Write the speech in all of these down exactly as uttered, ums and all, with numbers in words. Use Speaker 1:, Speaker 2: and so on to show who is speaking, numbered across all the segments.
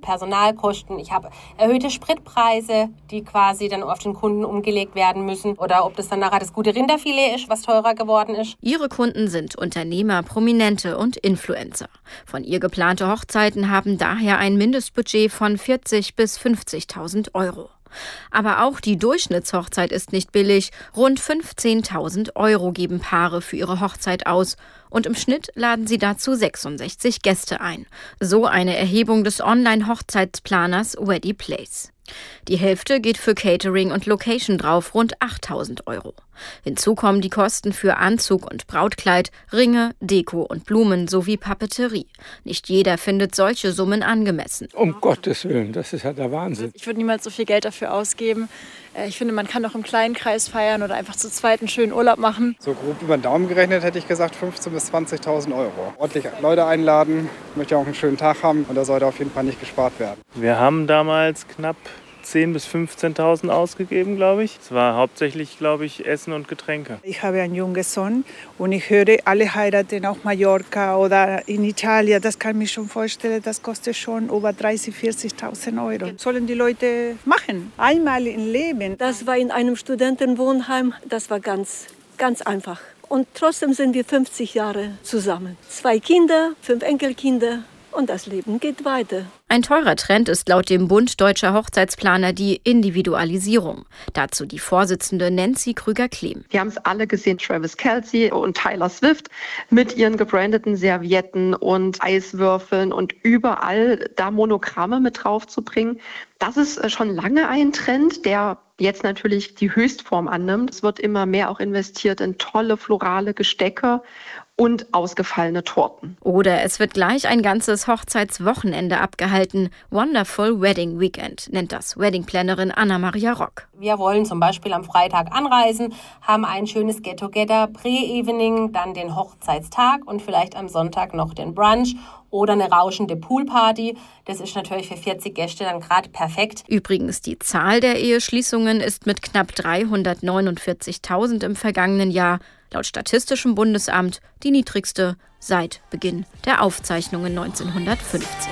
Speaker 1: Personalkosten, ich habe erhöhte Spritpreise, die quasi dann auf den Kunden umgelegt werden müssen. Oder ob das dann nachher das gute Rinderfilet ist, was teurer geworden ist.
Speaker 2: Ihre Kunden sind Unternehmer, Prominente und Influencer. Von ihr geplante Hochzeiten haben daher ein Mindestbudget von vierzigtausend bis fünfzigtausend Euro. Aber auch die Durchschnittshochzeit ist nicht billig. Rund fünfzehntausend Euro geben Paare für ihre Hochzeit aus. Und im Schnitt laden sie dazu sechsundsechzig Gäste ein. So eine Erhebung des Online-Hochzeitsplaners Weddingplace. Die Hälfte geht für Catering und Location drauf, rund achttausend Euro. Hinzu kommen die Kosten für Anzug und Brautkleid, Ringe, Deko und Blumen sowie Papeterie. Nicht jeder findet solche Summen angemessen.
Speaker 3: Um Gottes Willen, das ist ja der Wahnsinn.
Speaker 4: Ich würde niemals so viel Geld dafür ausgeben. Ich finde, man kann auch im kleinen Kreis feiern oder einfach zu zweit einen schönen Urlaub machen.
Speaker 5: So grob über den Daumen gerechnet hätte ich gesagt fünfzehntausend bis zwanzigtausend Euro. Ordentlich Leute einladen, ich möchte auch einen schönen Tag haben und da sollte auf jeden Fall nicht gespart werden.
Speaker 6: Wir haben damals knapp zehntausend bis fünfzehntausend ausgegeben, glaube ich. Es war hauptsächlich, glaube ich, Essen und Getränke.
Speaker 7: Ich habe einen jungen Sohn und ich höre, alle heiraten auf Mallorca oder in Italien. Das kann ich mir schon vorstellen, das kostet schon über dreißigtausend, vierzigtausend Euro. Das sollen die Leute machen, einmal im Leben.
Speaker 8: Das war in einem Studentenwohnheim, das war ganz, ganz einfach. Und trotzdem sind wir fünfzig Jahre zusammen. Zwei Kinder, fünf Enkelkinder. Und das Leben geht weiter.
Speaker 2: Ein teurer Trend ist laut dem Bund Deutscher Hochzeitsplaner die Individualisierung. Dazu die Vorsitzende Nancy Krüger-Klehm.
Speaker 9: Wir haben es alle gesehen, Travis Kelce und Taylor Swift mit ihren gebrandeten Servietten und Eiswürfeln und überall da Monogramme mit drauf zu bringen. Das ist schon lange ein Trend, der jetzt natürlich die Höchstform annimmt. Es wird immer mehr auch investiert in tolle florale Gestecke und ausgefallene Torten.
Speaker 2: Oder es wird gleich ein ganzes Hochzeitswochenende abgehalten. Wonderful Wedding Weekend nennt das Weddingplanerin Anna-Maria Rock.
Speaker 1: Wir wollen zum Beispiel am Freitag anreisen, haben ein schönes Get-Together, Pre-Evening, dann den Hochzeitstag und vielleicht am Sonntag noch den Brunch oder eine rauschende Poolparty. Das ist natürlich für vierzig Gäste dann gerade perfekt.
Speaker 2: Übrigens, die Zahl der Eheschließungen ist mit knapp dreihundertneunundvierzigtausend im vergangenen Jahr laut Statistischem Bundesamt die niedrigste seit Beginn der Aufzeichnungen neunzehnhundertfünfzig.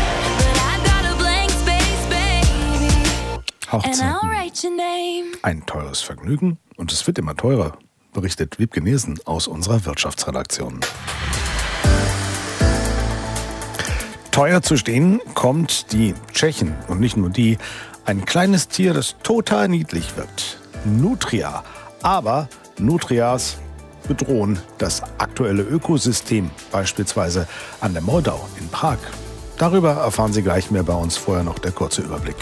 Speaker 10: Hochzeiten. Ein teures Vergnügen und es wird immer teurer, berichtet Wiebke Nielsen aus unserer Wirtschaftsredaktion. Teuer zu stehen kommt die Tschechen und nicht nur die. Ein kleines Tier, das total niedlich wirkt. Nutria. Aber Nutrias bedrohen das aktuelle Ökosystem, beispielsweise an der Moldau in Prag. Darüber erfahren Sie gleich mehr bei uns. Vorher noch der kurze Überblick.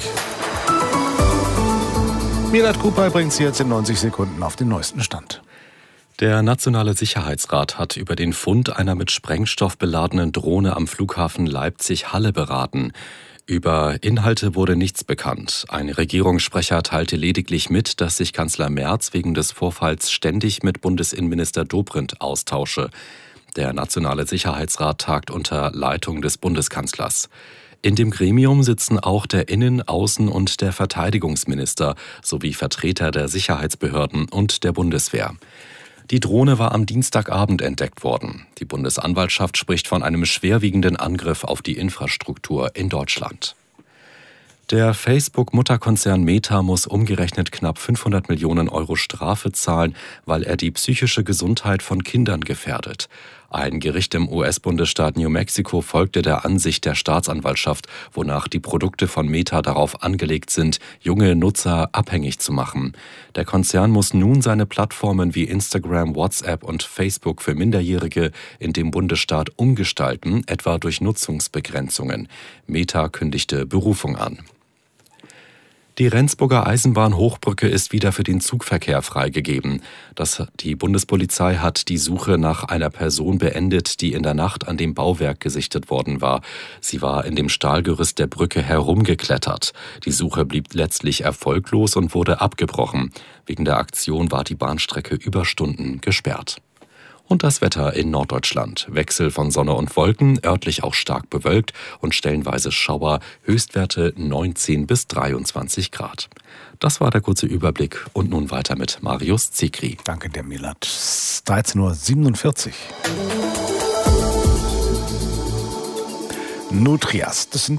Speaker 10: Mirat Kupay bringt Sie jetzt in neunzig Sekunden auf den neuesten Stand.
Speaker 11: Der Nationale Sicherheitsrat hat über den Fund einer mit Sprengstoff beladenen Drohne am Flughafen Leipzig-Halle beraten. Über Inhalte wurde nichts bekannt. Ein Regierungssprecher teilte lediglich mit, dass sich Kanzler Merz wegen des Vorfalls ständig mit Bundesinnenminister Dobrindt austausche. Der Nationale Sicherheitsrat tagt unter Leitung des Bundeskanzlers. In dem Gremium sitzen auch der Innen-, Außen- und der Verteidigungsminister sowie Vertreter der Sicherheitsbehörden und der Bundeswehr. Die Drohne war am Dienstagabend entdeckt worden. Die Bundesanwaltschaft spricht von einem schwerwiegenden Angriff auf die Infrastruktur in Deutschland. Der Facebook-Mutterkonzern Meta muss umgerechnet knapp fünfhundert Millionen Euro Strafe zahlen, weil er die psychische Gesundheit von Kindern gefährdet. Ein Gericht im U S-Bundesstaat New Mexico folgte der Ansicht der Staatsanwaltschaft, wonach die Produkte von Meta darauf angelegt sind, junge Nutzer abhängig zu machen. Der Konzern muss nun seine Plattformen wie Instagram, WhatsApp und Facebook für Minderjährige in dem Bundesstaat umgestalten, etwa durch Nutzungsbegrenzungen. Meta kündigte Berufung an. Die Rendsburger Eisenbahnhochbrücke ist wieder für den Zugverkehr freigegeben. Das, die Bundespolizei hat die Suche nach einer Person beendet, die in der Nacht an dem Bauwerk gesichtet worden war. Sie war in dem Stahlgerüst der Brücke herumgeklettert. Die Suche blieb letztlich erfolglos und wurde abgebrochen. Wegen der Aktion war die Bahnstrecke über Stunden gesperrt. Und das Wetter in Norddeutschland. Wechsel von Sonne und Wolken, örtlich auch stark bewölkt und stellenweise Schauer, Höchstwerte neunzehn bis dreiundzwanzig Grad. Das war der kurze Überblick und nun weiter mit Marius Zikri.
Speaker 10: Danke dir, Milat. dreizehn Uhr siebenundvierzig. Nutrias, das sind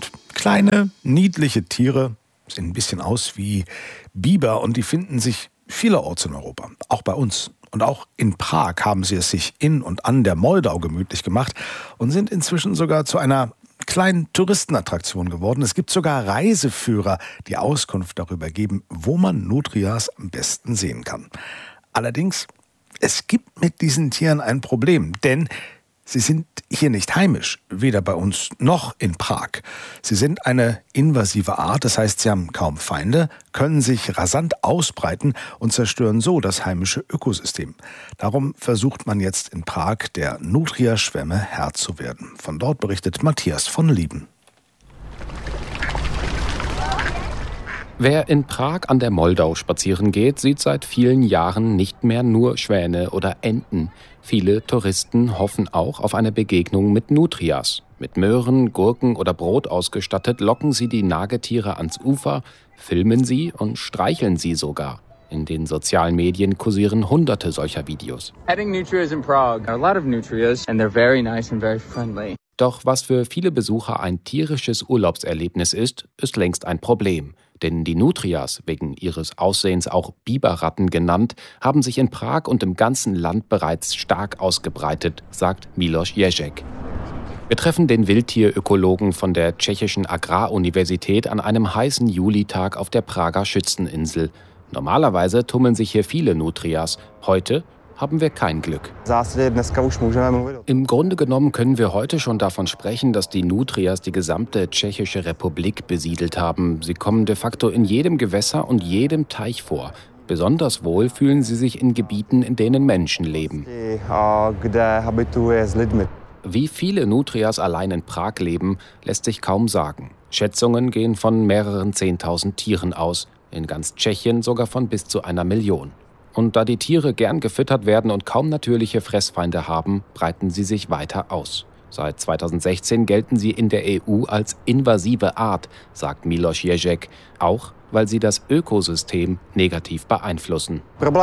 Speaker 10: Kleine, niedliche Tiere, sehen ein bisschen aus wie Biber und die finden sich vielerorts in Europa, auch bei uns. Und auch in Prag haben sie es sich in und an der Moldau gemütlich gemacht und sind inzwischen sogar zu einer kleinen Touristenattraktion geworden. Es gibt sogar Reiseführer, die Auskunft darüber geben, wo man Nutrias am besten sehen kann. Allerdings, es gibt mit diesen Tieren ein Problem, denn sie sind hier nicht heimisch, weder bei uns noch in Prag. Sie sind eine invasive Art, das heißt, sie haben kaum Feinde, können sich rasant ausbreiten und zerstören so das heimische Ökosystem. Darum versucht man jetzt in Prag, der Nutria-Schwemme Herr zu werden. Von dort berichtet Matthias von Lieben.
Speaker 12: Wer in Prag an der Moldau spazieren geht, sieht seit vielen Jahren nicht mehr nur Schwäne oder Enten. Viele Touristen hoffen auch auf eine Begegnung mit Nutrias. Mit Möhren, Gurken oder Brot ausgestattet, locken sie die Nagetiere ans Ufer, filmen sie und streicheln sie sogar. In den sozialen Medien kursieren hunderte solcher Videos. Doch was für viele Besucher ein tierisches Urlaubserlebnis ist, ist längst ein Problem. Denn die Nutrias, wegen ihres Aussehens auch Biberratten genannt, haben sich in Prag und im ganzen Land bereits stark ausgebreitet, sagt Miloš Ježek. Wir treffen den Wildtierökologen von der Tschechischen Agraruniversität an einem heißen Julitag auf der Prager Schützeninsel. Normalerweise tummeln sich hier viele Nutrias. Heute haben wir kein Glück. Im Grunde genommen können wir heute schon davon sprechen, dass die Nutrias die gesamte Tschechische Republik besiedelt haben. Sie kommen de facto in jedem Gewässer und jedem Teich vor. Besonders wohl fühlen sie sich in Gebieten, in denen Menschen leben. Wie viele Nutrias allein in Prag leben, lässt sich kaum sagen. Schätzungen gehen von mehreren Zehntausend Tieren aus, in ganz Tschechien sogar von bis zu einer Million. Und da die Tiere gern gefüttert werden und kaum natürliche Fressfeinde haben, breiten sie sich weiter aus. Seit zweitausendsechzehn gelten sie in der E U als invasive Art, sagt Miloš Ježek, auch weil sie das Ökosystem negativ beeinflussen.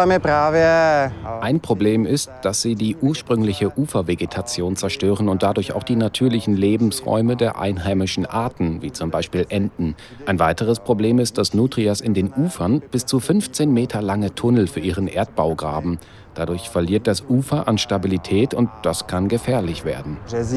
Speaker 12: Ein Problem ist, dass sie die ursprüngliche Ufervegetation zerstören und dadurch auch die natürlichen Lebensräume der einheimischen Arten, wie zum Beispiel Enten. Ein weiteres Problem ist, dass Nutrias in den Ufern bis zu fünfzehn Meter lange Tunnel für ihren Erdbau graben. Dadurch verliert das Ufer an Stabilität und das kann gefährlich werden.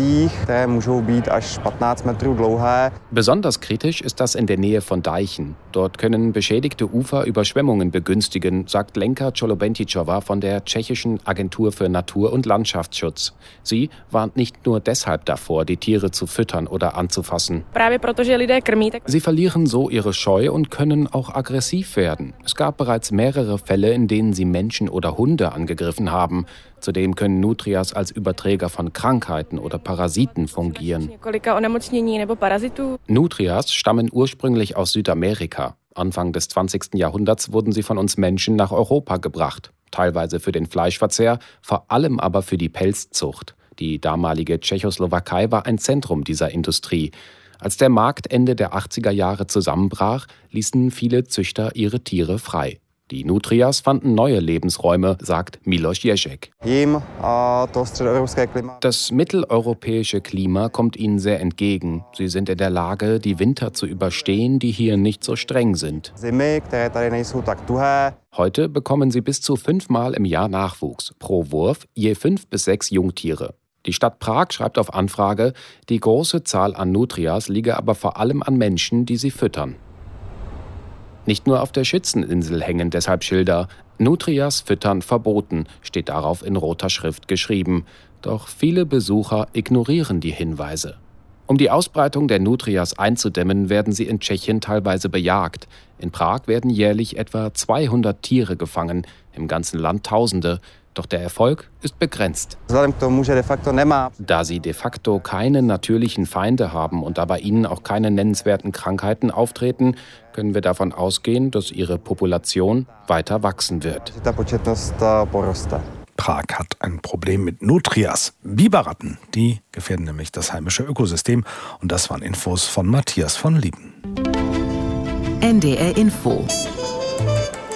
Speaker 12: Besonders kritisch ist das in der Nähe von Deichen. Dort können beschädigte Ufer Überschwemmungen begünstigen, sagt Lenka Čolobentičová von der Tschechischen Agentur für Natur- und Landschaftsschutz. Sie warnt nicht nur deshalb davor, die Tiere zu füttern oder anzufassen. Sie verlieren so ihre Scheu und können auch aggressiv werden. Es gab bereits mehrere Fälle, in denen sie Menschen oder Hunde angegriffen haben. Zudem können Nutrias als Überträger von Krankheiten oder Parasiten fungieren. Nutrias stammen ursprünglich aus Südamerika. Anfang des zwanzigsten Jahrhunderts wurden sie von uns Menschen nach Europa gebracht. Teilweise für den Fleischverzehr, vor allem aber für die Pelzzucht. Die damalige Tschechoslowakei war ein Zentrum dieser Industrie. Als der Markt Ende der achtziger Jahre zusammenbrach, ließen viele Züchter ihre Tiere frei. Die Nutrias fanden neue Lebensräume, sagt Miloš Ježek. Das mitteleuropäische Klima kommt ihnen sehr entgegen. Sie sind in der Lage, die Winter zu überstehen, die hier nicht so streng sind. Heute bekommen sie bis zu fünfmal im Jahr Nachwuchs, pro Wurf je fünf bis sechs Jungtiere. Die Stadt Prag schreibt auf Anfrage, die große Zahl an Nutrias liege aber vor allem an Menschen, die sie füttern. Nicht nur auf der Schützeninsel hängen deshalb Schilder. Nutrias füttern verboten, steht darauf in roter Schrift geschrieben. Doch viele Besucher ignorieren die Hinweise. Um die Ausbreitung der Nutrias einzudämmen, werden sie in Tschechien teilweise bejagt. In Prag werden jährlich etwa zweihundert Tiere gefangen, im ganzen Land Tausende. Doch der Erfolg ist begrenzt. Da sie de facto keine natürlichen Feinde haben und da bei ihnen auch keine nennenswerten Krankheiten auftreten, können wir davon ausgehen, dass ihre Population weiter wachsen wird.
Speaker 10: Prag hat ein Problem mit Nutrias, Biberratten. Die gefährden nämlich das heimische Ökosystem. Und das waren Infos von Matthias von Lieben.
Speaker 13: N D R Info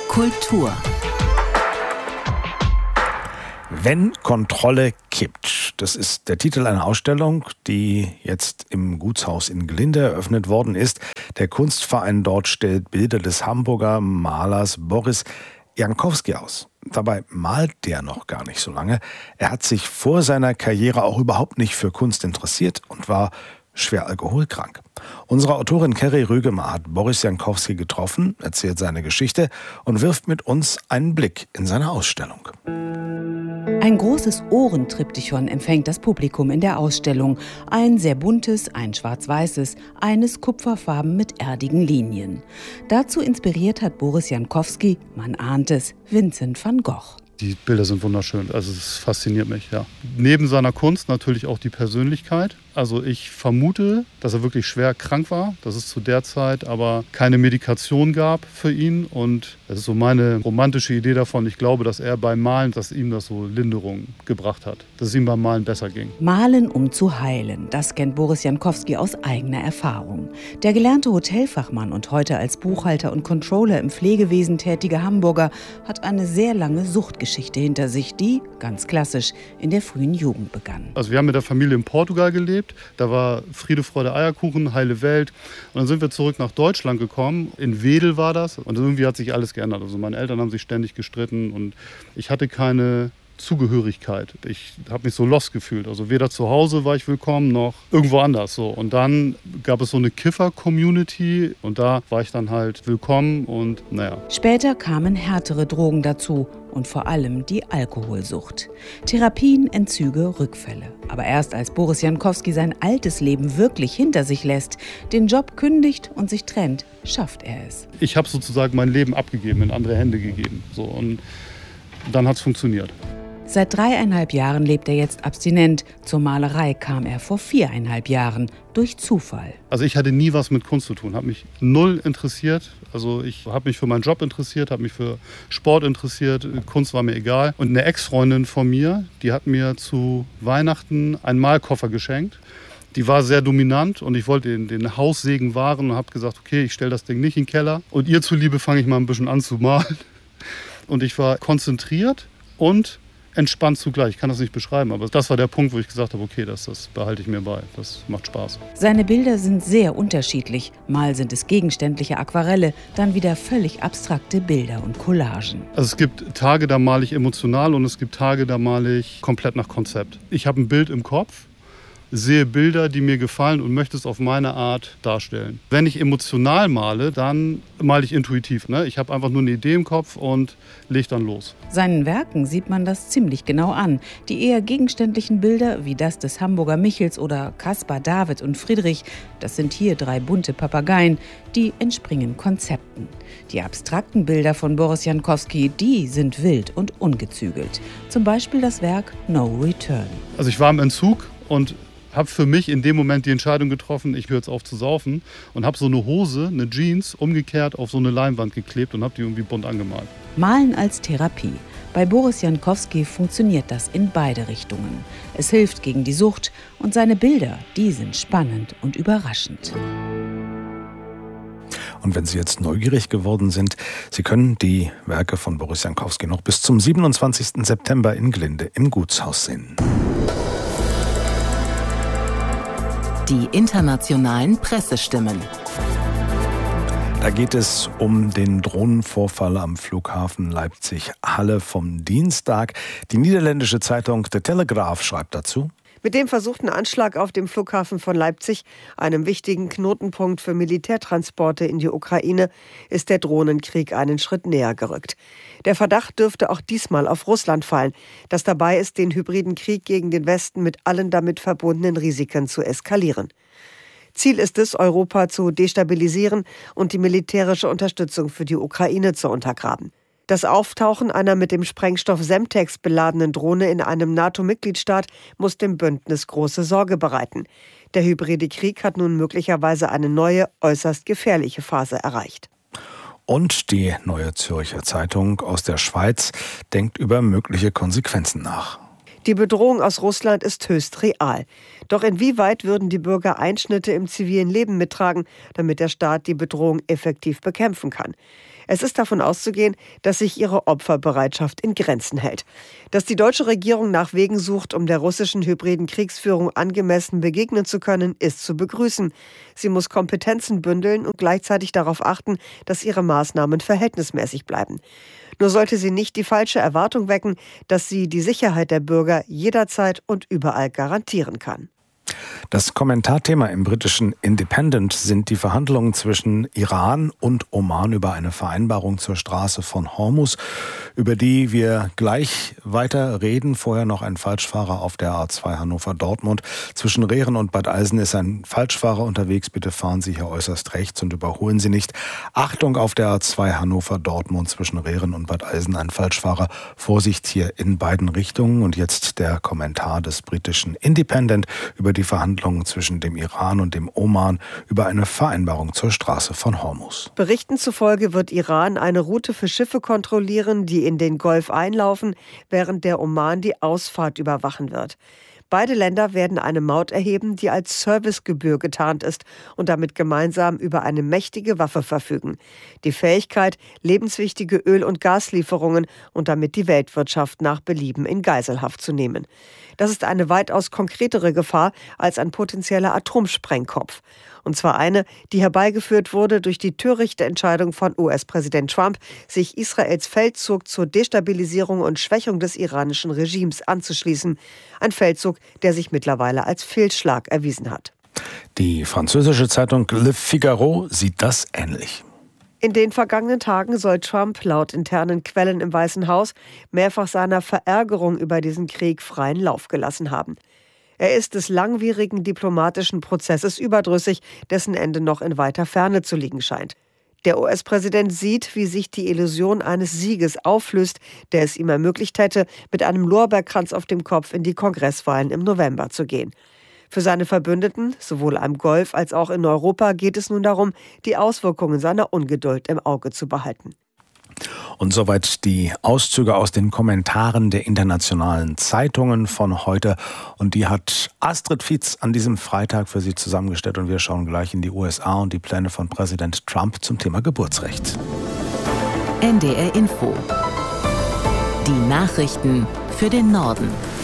Speaker 13: Kultur.
Speaker 10: Wenn Kontrolle kippt, Das ist der Titel einer Ausstellung, die jetzt im Gutshaus in Glinde eröffnet worden ist. Der Kunstverein dort stellt Bilder des Hamburger Malers Boris Jankowski aus. Dabei malt der noch gar nicht so lange. Er hat sich vor seiner Karriere auch überhaupt nicht für Kunst interessiert und war schwer alkoholkrank. Unsere Autorin Kerry Rügemer hat Boris Jankowski getroffen, erzählt seine Geschichte und wirft mit uns einen Blick in seine Ausstellung.
Speaker 14: Ein großes Ohrentriptychon empfängt das Publikum in der Ausstellung. Ein sehr buntes, ein schwarz-weißes, eines kupferfarben mit erdigen Linien. Dazu inspiriert hat Boris Jankowski, man ahnt es, Vincent van Gogh.
Speaker 15: Die Bilder sind wunderschön, also es fasziniert mich, ja. Neben seiner Kunst natürlich auch die Persönlichkeit. Also ich vermute, dass er wirklich schwer krank war, dass es zu der Zeit aber keine Medikation gab für ihn. Und das ist so meine romantische Idee davon. Ich glaube, dass er beim Malen, dass ihm das so Linderung gebracht hat, dass es ihm beim Malen besser ging.
Speaker 14: Malen, um zu heilen, das kennt Boris Jankowski aus eigener Erfahrung. Der gelernte Hotelfachmann und heute als Buchhalter und Controller im Pflegewesen tätige Hamburger hat eine sehr lange Suchtgeschichte hinter sich, die, ganz klassisch, in der frühen Jugend begann.
Speaker 15: Also wir haben mit der Familie in Portugal gelebt. Da war Friede, Freude, Eierkuchen, heile Welt. Und dann sind wir zurück nach Deutschland gekommen. In Wedel war das. Und irgendwie hat sich alles geändert. Also meine Eltern haben sich ständig gestritten und ich hatte keine Zugehörigkeit. Ich habe mich so lost gefühlt. Also weder zu Hause war ich willkommen, noch irgendwo anders. So. Und dann gab es so eine Kiffer-Community und da war ich dann halt willkommen und naja.
Speaker 14: Später kamen härtere Drogen dazu und vor allem die Alkoholsucht. Therapien, Entzüge, Rückfälle. Aber erst als Boris Jankowski sein altes Leben wirklich hinter sich lässt, den Job kündigt und sich trennt, schafft er es.
Speaker 15: Ich habe sozusagen mein Leben abgegeben, in andere Hände gegeben. So, und dann hat es funktioniert.
Speaker 14: Seit dreieinhalb Jahren lebt er jetzt abstinent. Zur Malerei kam er vor viereinhalb Jahren, durch Zufall.
Speaker 15: Also ich hatte nie was mit Kunst zu tun, habe mich null interessiert. Also ich habe mich für meinen Job interessiert, habe mich für Sport interessiert, Kunst war mir egal. Und eine Ex-Freundin von mir, die hat mir zu Weihnachten einen Malkoffer geschenkt. Die war sehr dominant und ich wollte den, den Haussegen wahren und habe gesagt, okay, ich stelle das Ding nicht in den Keller. Und ihr zuliebe fange ich mal ein bisschen an zu malen. Und ich war konzentriert und entspannt zugleich. Ich kann das nicht beschreiben, aber das war der Punkt, wo ich gesagt habe, okay, das, das behalte ich mir bei. Das macht Spaß.
Speaker 14: Seine Bilder sind sehr unterschiedlich. Mal sind es gegenständliche Aquarelle, dann wieder völlig abstrakte Bilder und Collagen.
Speaker 15: Also es gibt Tage, da male ich emotional und es gibt Tage, da male ich komplett nach Konzept. Ich habe ein Bild im Kopf, sehe Bilder, die mir gefallen und möchte es auf meine Art darstellen. Wenn ich emotional male, dann male ich intuitiv. Ne? Ich habe einfach nur eine Idee im Kopf und lege dann los.
Speaker 14: Seinen Werken sieht man das ziemlich genau an. Die eher gegenständlichen Bilder, wie das des Hamburger Michels oder Caspar, David und Friedrich, das sind hier drei bunte Papageien, die entspringen Konzepten. Die abstrakten Bilder von Boris Jankowski, die sind wild und ungezügelt. Zum Beispiel das Werk No Return.
Speaker 15: Also ich war im Entzug und habe für mich in dem Moment die Entscheidung getroffen, ich höre jetzt auf zu saufen und habe so eine Hose, eine Jeans, umgekehrt auf so eine Leinwand geklebt und habe die irgendwie bunt angemalt.
Speaker 14: Malen als Therapie. Bei Boris Jankowski funktioniert das in beide Richtungen. Es hilft gegen die Sucht und seine Bilder, die sind spannend und überraschend.
Speaker 10: Und wenn Sie jetzt neugierig geworden sind, Sie können die Werke von Boris Jankowski noch bis zum siebenundzwanzigsten September in Glinde im Gutshaus sehen.
Speaker 13: Die internationalen Pressestimmen.
Speaker 10: Da geht es um den Drohnenvorfall am Flughafen Leipzig-Halle vom Dienstag. Die niederländische Zeitung The Telegraph schreibt dazu:
Speaker 16: Mit dem versuchten Anschlag auf dem Flughafen von Leipzig, einem wichtigen Knotenpunkt für Militärtransporte in die Ukraine, ist der Drohnenkrieg einen Schritt näher gerückt. Der Verdacht dürfte auch diesmal auf Russland fallen, das dabei ist, den hybriden Krieg gegen den Westen mit allen damit verbundenen Risiken zu eskalieren. Ziel ist es, Europa zu destabilisieren und die militärische Unterstützung für die Ukraine zu untergraben. Das Auftauchen einer mit dem Sprengstoff Semtex beladenen Drohne in einem NATO-Mitgliedstaat muss dem Bündnis große Sorge bereiten. Der hybride Krieg hat nun möglicherweise eine neue, äußerst gefährliche Phase erreicht.
Speaker 10: Und die Neue Zürcher Zeitung aus der Schweiz denkt über mögliche Konsequenzen nach.
Speaker 16: Die Bedrohung aus Russland ist höchst real. Doch inwieweit würden die Bürger Einschnitte im zivilen Leben mittragen, damit der Staat die Bedrohung effektiv bekämpfen kann? Es ist davon auszugehen, dass sich ihre Opferbereitschaft in Grenzen hält. Dass die deutsche Regierung nach Wegen sucht, um der russischen hybriden Kriegsführung angemessen begegnen zu können, ist zu begrüßen. Sie muss Kompetenzen bündeln und gleichzeitig darauf achten, dass ihre Maßnahmen verhältnismäßig bleiben. Nur sollte sie nicht die falsche Erwartung wecken, dass sie die Sicherheit der Bürger jederzeit und überall garantieren kann.
Speaker 10: Das Kommentarthema im britischen Independent sind die Verhandlungen zwischen Iran und Oman über eine Vereinbarung zur Straße von Hormuz, über die wir gleich weiter reden. Vorher noch ein Falschfahrer auf der A zwei Hannover-Dortmund. Zwischen Rehren und Bad Eilsen ist ein Falschfahrer unterwegs. Bitte fahren Sie hier äußerst rechts und überholen Sie nicht. Achtung auf der A zwei Hannover-Dortmund zwischen Rehren und Bad Eilsen ein Falschfahrer. Vorsicht hier in beiden Richtungen. Und jetzt der Kommentar des britischen Independent über die Verhandlungen zwischen dem Iran und dem Oman über eine Vereinbarung zur Straße von Hormuz.
Speaker 16: Berichten zufolge wird Iran eine Route für Schiffe kontrollieren, die in den Golf einlaufen, während der Oman die Ausfahrt überwachen wird. Beide Länder werden eine Maut erheben, die als Servicegebühr getarnt ist und damit gemeinsam über eine mächtige Waffe verfügen. Die Fähigkeit, lebenswichtige Öl- und Gaslieferungen und damit die Weltwirtschaft nach Belieben in Geiselhaft zu nehmen. Das ist eine weitaus konkretere Gefahr als ein potenzieller Atomsprengkopf. Und zwar eine, die herbeigeführt wurde durch die törichte Entscheidung von U S-Präsident Trump, sich Israels Feldzug zur Destabilisierung und Schwächung des iranischen Regimes anzuschließen. Ein Feldzug, der sich mittlerweile als Fehlschlag erwiesen hat.
Speaker 10: Die französische Zeitung Le Figaro sieht das ähnlich.
Speaker 16: In den vergangenen Tagen soll Trump laut internen Quellen im Weißen Haus mehrfach seiner Verärgerung über diesen Krieg freien Lauf gelassen haben. Er ist des langwierigen diplomatischen Prozesses überdrüssig, dessen Ende noch in weiter Ferne zu liegen scheint. Der U S-Präsident sieht, wie sich die Illusion eines Sieges auflöst, der es ihm ermöglicht hätte, mit einem Lorbeerkranz auf dem Kopf in die Kongresswahlen im November zu gehen. Für seine Verbündeten, sowohl am Golf als auch in Europa, geht es nun darum, die Auswirkungen seiner Ungeduld im Auge zu behalten.
Speaker 10: Und soweit die Auszüge aus den Kommentaren der internationalen Zeitungen von heute. Und die hat Astrid Fietz an diesem Freitag für Sie zusammengestellt. Und wir schauen gleich in die U S A und die Pläne von Präsident Trump zum Thema Geburtsrecht.
Speaker 13: N D R Info. Die Nachrichten für den Norden.